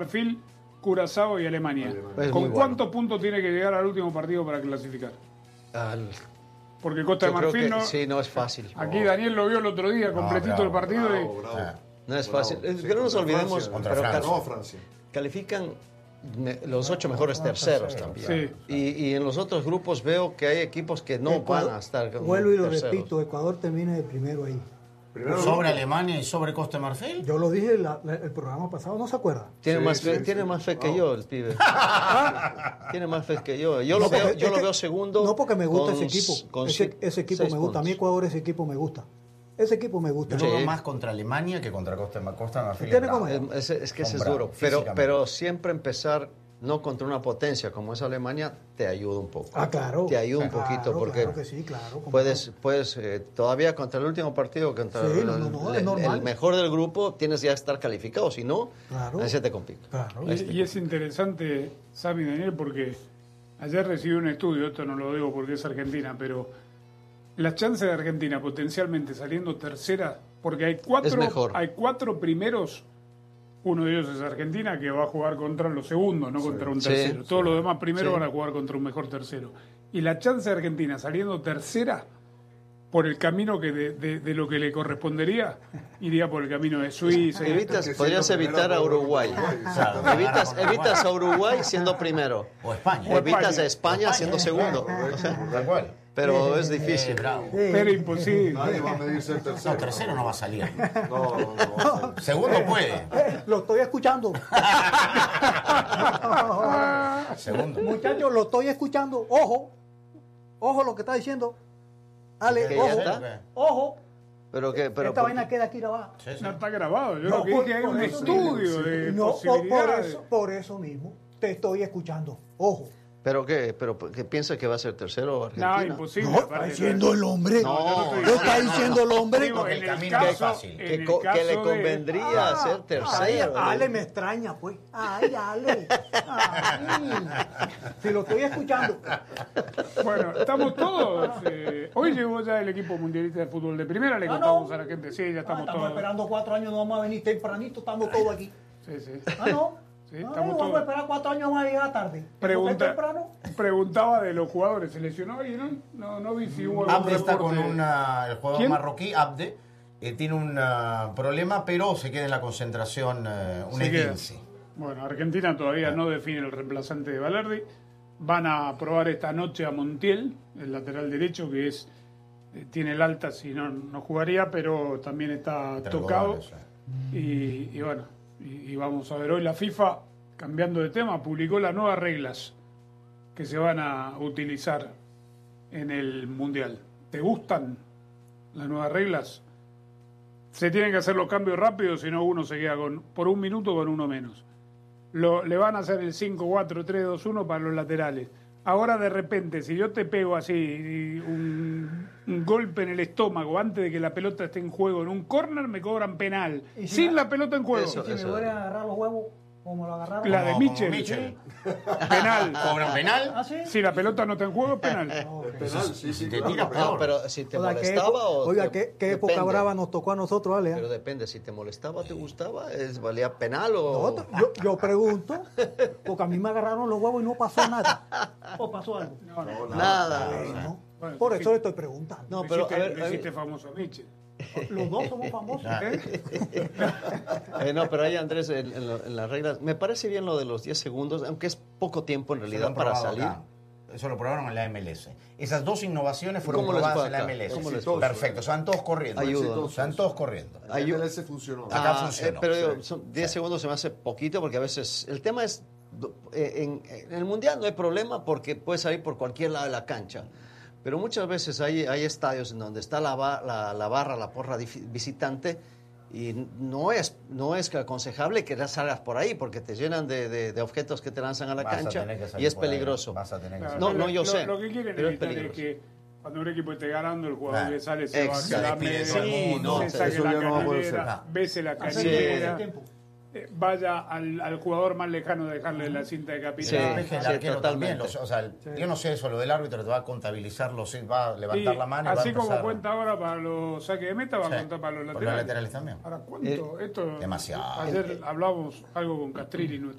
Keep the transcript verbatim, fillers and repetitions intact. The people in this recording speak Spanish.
Marfil, Curazao y Alemania. Es ¿Con muy cuántos bueno. puntos tiene que llegar al último partido para clasificar? Al, Porque Costa de yo creo Marfil que no... sí, no es fácil. Aquí Daniel lo vio el otro día, completito bravo, el partido. Bravo, y... bravo. Ah. No es Bravo. fácil. Sí, Es que no nos contra olvidemos, Francia. Contra pero Francia. cal- No, Francia. califican me- los ocho mejores terceros también. Sí. Y, y en los otros grupos veo que hay equipos que no Ecuador- van a estar como Vuelvo y lo terceros. repito, Ecuador termina de primero ahí. Primero ¿Sobre grupo. Alemania y sobre Costa de Marfil? Yo lo dije la- la- el programa pasado, ¿no se acuerda? Tiene, Sí, más, sí, fe, sí. tiene más fe que Wow. yo el pibe. Tiene más fe que yo. Yo No, lo veo, porque- yo es lo que- veo segundo. No porque me gusta con ese equipo. s- con Ese, si- ese equipo seis me gusta. A mí puntos. Ecuador ese equipo me gusta. Ese equipo me gusta. Yo lo Sí. veo más contra Alemania que contra Costa de Mar- Costa de Marfil. ¿Tiene es bravo. cómo? Es, es- es que ese Son es bravos, duro. Pero, físicamente. pero siempre empezar no contra una potencia como es Alemania te ayuda un poco. Ah, claro. Te ayuda un Claro, poquito porque claro que sí, claro. cómo puedes, no. puedes eh, todavía contra el último partido, contra Sí, el, no, no, no, el- es el- normal. el mejor del grupo, tienes ya que estar calificado. Si no, Claro. ahí se te complica. Claro. Ahí Y, se te y es interesante, Sami y Daniel, porque ayer recibí un estudio, esto no lo digo porque es Argentina, pero las chances de Argentina potencialmente saliendo tercera, porque hay Es cuatro, mejor. hay cuatro primeros, uno de ellos es Argentina, que va a jugar contra los segundos, no contra un Sí, tercero. sí. Todos los demás primeros Sí. van a jugar contra un mejor tercero. Y la chance de Argentina saliendo tercera, por el camino que de, de- de lo que le correspondería, iría por el camino de Suiza. y- Evitas, Que podrías siendo evitar primero a por Uruguay. Claro. Evitas, evitas a Uruguay siendo primero. O España. O evitas España. a España siendo segundo. O sea, Tal cual. pero es Eh, difícil. bravo. Pero imposible. Nadie va a medirse el No, tercero. tercero no va a salir. No, no, no va a salir. Segundo puede. Eh, lo estoy escuchando. Segundo. Muchachos, lo estoy escuchando. Ojo. Ojo lo que está diciendo. Ale, ¿Que ya ojo. está? Ojo. Pero que, pero Esta ¿por vaina qué? queda aquí grabada. Sí, sí. No está grabado. Yo No, lo que por- dije hay por un eso estudio mismo, de No, por, por posibilidades. eso, por eso mismo. Te estoy escuchando. Ojo. ¿Pero qué? ¿Pero que piensa que va a ser tercero Argentina? No, imposible. No, está aparte, diciendo el hombre. No, No, no, está no, diciendo el hombre. Digo, Porque en el el camino caso- es fácil. en Que, el co- que caso le de- convendría Ah, ser Ay, tercero. Ale me extraña, pues. Ay, Ale. Ay. Si lo estoy escuchando. Bueno, estamos todos. eh, hoy llegó ya el equipo mundialista de fútbol de primera. Le Ah, contamos ¿no? a la gente. Sí, ya Ah, estamos estamos todos. esperando cuatro años, no vamos a venir tempranito, estamos todos aquí. Sí, sí. Ah, no. Sí, Ah, estamos no, todos. vamos a esperar cuatro años más y llegar tarde. Pregunta- ¿Por qué temprano? Preguntaba de los jugadores. ¿Se lesionó? Y no, no, no vi si hubo algún Abde está con reporte. una, el jugador ¿Quién? marroquí, Abde, eh, tiene un ah, problema, pero se queda en la concentración eh, un Se queda. esguince. Bueno, Argentina todavía no define el reemplazante de Valerdi. Van a probar esta noche a Montiel, el lateral derecho, que es eh, tiene el alta, si no, no jugaría, pero también está Pero tocado. goles, eh. Y, y bueno, y, y vamos a ver hoy la FIFA, cambiando de tema, publicó las nuevas reglas que se van a utilizar en el Mundial. ¿Te gustan las nuevas reglas? Se tienen que hacer los cambios rápidos, si no uno se queda con por un minuto con uno menos. Lo, le van a hacer el cinco cuatro tres dos uno para los laterales. Ahora de repente, si yo te pego así un, un golpe en el estómago antes de que la pelota esté en juego en un córner, me cobran penal. ¿Y si Sin me- la pelota en juego. Eso. Si me vuelven a agarrar los huevos, como lo agarraron. La de Como- como Mitchell. Mitchell. Penal. ¿Cobran penal? ¿Ah, sí? Si la pelota no está en juego, es penal. Es penal, sí, sí. te claro, tira penal. No, pero si te Oiga, ¿qué molestaba epo- o... Oiga, te- ¿qué, qué época depende. brava nos tocó a nosotros, Ale? Pero depende, si te molestaba, te gustaba, es, valía penal o... No, yo, yo pregunto, porque a mí me agarraron los huevos y no pasó nada. ¿O pasó algo? No, no. Nada. No. Bueno, Por sí. eso le estoy preguntando. No, Le pero hiciste, a ver, le a ver. hiciste famoso a Mitchell. Los dos somos famosos. ¿eh? Eh, no, pero ahí Andrés, en, en lo- en las reglas, me parece bien lo de los diez segundos, aunque es poco tiempo en Eso lo realidad han para probado salir. acá. Eso lo probaron en la M L S. Esas dos innovaciones fueron ¿Cómo les probadas fue en la acá? M L S. ¿Cómo les fue? Perfecto, están todos corriendo. Ayuda. Están todos corriendo. La Hay- M L S funcionó. Acá Ah, funcionó, eh, pero digo, sí. son diez segundos se me hace poquito porque a veces el tema es eh, en, en el mundial no hay problema porque puedes salir por cualquier lado de la cancha, pero muchas veces hay, hay estadios en donde está la, ba- la, la barra, la porra dif- visitante y no es no es aconsejable que salgas por ahí porque te llenan de, de- de objetos que te lanzan a la Vas a cancha tener que salir y es por ahí. peligroso. Vas a tener que Claro, salir. No, no, yo lo, sé, Lo que quieren pero es evitar es, peligroso. que cuando un equipo esté ganando, el jugador Claro. que sale se va Exacto. a la Despide media, todo el mundo. se No, saque eso la ya no va a poder canillera, ser. bese la Hace canillera. tiempo. eh, vaya al, al jugador más lejano de dejarle la cinta de Sí, capitán. Despeje el sí, arquero totalmente. también. los- o sea, el- yo no sé eso, lo del árbitro te va a contabilizar, los, va a levantar Y la mano y va a así como empezar. cuenta ahora para los saques de meta, va Sí, a contar para los por los laterales. laterales también. Ahora, ¿cuánto? Esto, Demasiado. Ayer hablamos algo con Castrilli,